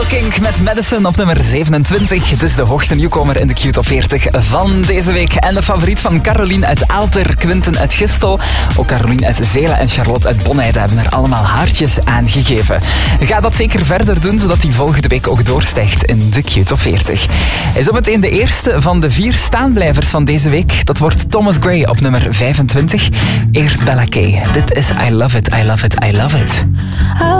Kink met Madison op nummer 27. Het is de hoogste nieuwkomer in de Q-top 40 van deze week. En de favoriet van Caroline uit Aalter, Quinten uit Gistel, ook Caroline uit Zelen en Charlotte uit Bonheide hebben er allemaal haartjes aan gegeven. Ga dat zeker verder doen, zodat die volgende week ook doorstijgt in de Q-top 40. Hij is op meteen de eerste van de 4 staanblijvers van deze week. Dat wordt Thomas Gray op nummer 25. Eerst Bella K. Dit is I Love It, I Love It, I Love It.